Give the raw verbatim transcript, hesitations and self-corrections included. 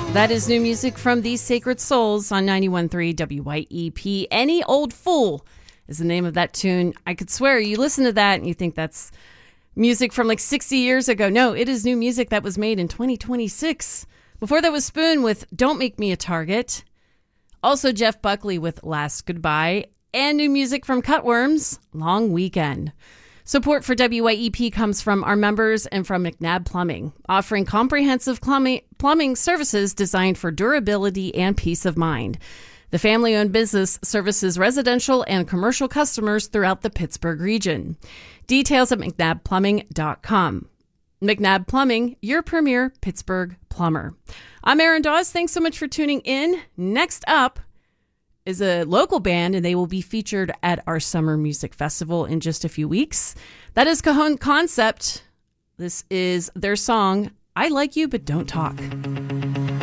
That is new music from These Sacred Souls on ninety-one point three W Y E P. Any Old Fool is the name of that tune. I could swear you listen to that and you think that's music from like sixty years ago. No, it is new music that was made in twenty twenty-six. Before that was Spoon with Don't Make Me a Target. Also Jeff Buckley with Last Goodbye. And new music from Cutworms, Long Weekend. Support for W Y E P comes from our members and from McNabb Plumbing, offering comprehensive plumbing, plumbing services designed for durability and peace of mind. The family-owned business services residential and commercial customers throughout the Pittsburgh region. Details at mcnabb plumbing dot com. McNabb Plumbing, your premier Pittsburgh plumber. I'm Erin Dawes. Thanks so much for tuning in. Next up is a local band, and they will be featured at our Summer Music Festival in just a few weeks. That is Cajon Concept. This is their song, I Like You But Don't Talk.